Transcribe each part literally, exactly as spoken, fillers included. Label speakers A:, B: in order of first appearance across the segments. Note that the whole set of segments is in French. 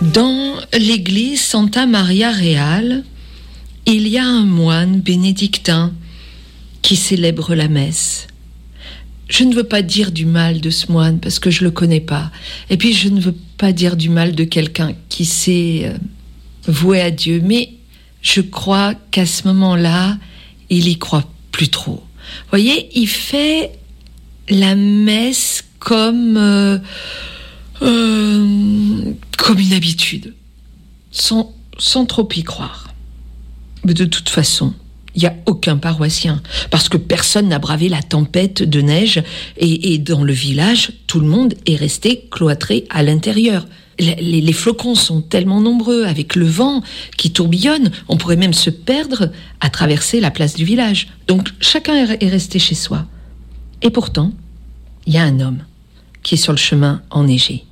A: Dans l'église Santa Maria Reale, il y a un moine bénédictin qui célèbre la messe. Je ne veux pas dire du mal de ce moine parce que je ne le connais pas. Et puis je ne veux pas dire du mal de quelqu'un qui s'est euh, voué à Dieu. Mais je crois qu'à ce moment-là, il y croit plus trop. Vous voyez, il fait la messe comme, euh, euh, comme une habitude, sans, sans trop y croire. Mais de toute façon, il n'y a aucun paroissien, parce que personne n'a bravé la tempête de neige, et, et dans le village, tout le monde est resté cloîtré à l'intérieur. Les, les, les flocons sont tellement nombreux, avec le vent qui tourbillonne, on pourrait même se perdre à traverser la place du village. Donc chacun est resté chez soi. Et pourtant, il y a un homme qui est sur le chemin enneigé.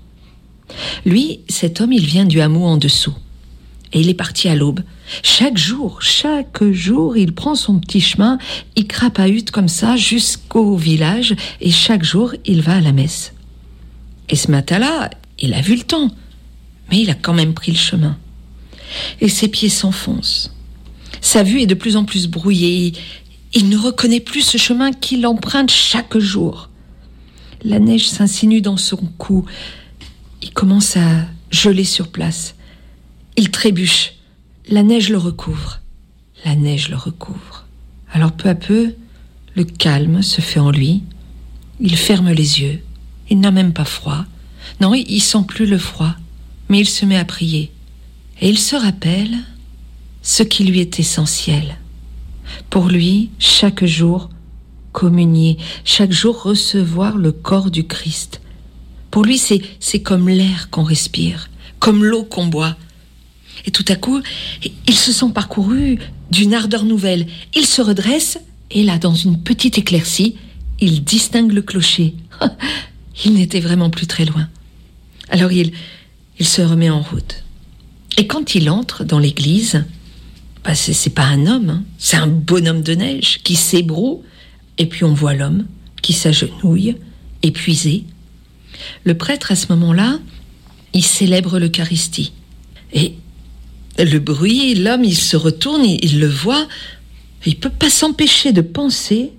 A: Lui, cet homme, il vient du hameau en dessous. Et il est parti à l'aube. Chaque jour, chaque jour, il prend son petit chemin, il crapahute comme ça jusqu'au village, et chaque jour, il va à la messe. Et ce matin-là, il a vu le temps, mais il a quand même pris le chemin. Et ses pieds s'enfoncent. Sa vue est de plus en plus brouillée. Il ne reconnaît plus ce chemin qu'il emprunte chaque jour. La neige s'insinue dans son cou. Il commence à geler sur place. Il trébuche. La neige le recouvre. La neige le recouvre. Alors peu à peu, le calme se fait en lui. Il ferme les yeux. Il n'a même pas froid. Non, il ne sent plus le froid. Mais il se met à prier. Et il se rappelle ce qui lui est essentiel. Pour lui, chaque jour, communier. Chaque jour, recevoir le corps du Christ. Pour lui, c'est, c'est comme l'air qu'on respire. Comme l'eau qu'on boit. Et tout à coup, il se sent parcouru d'une ardeur nouvelle. Il se redresse, et là, dans une petite éclaircie, il distingue le clocher. Il n'était vraiment plus très loin. Alors il, il se remet en route. Et quand il entre dans l'église, bah c'est, c'est pas un homme, hein, c'est un bonhomme de neige qui s'ébroue, et puis on voit l'homme qui s'agenouille, épuisé. Le prêtre, à ce moment-là, il célèbre l'Eucharistie. Et le bruit, l'homme, il se retourne, il, il le voit, il peut pas s'empêcher de penser,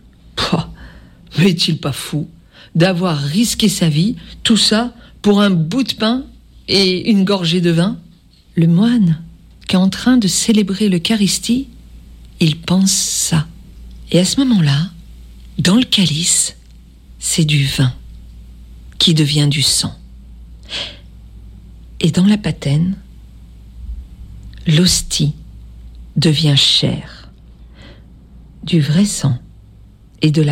A: mais est-il pas fou d'avoir risqué sa vie, tout ça, pour un bout de pain et une gorgée de vin? Le moine, qui est en train de célébrer l'Eucharistie, il pense ça. Et à ce moment-là, dans le calice, c'est du vin qui devient du sang. Et dans la patène, l'hostie devient chair, du vrai sang et de la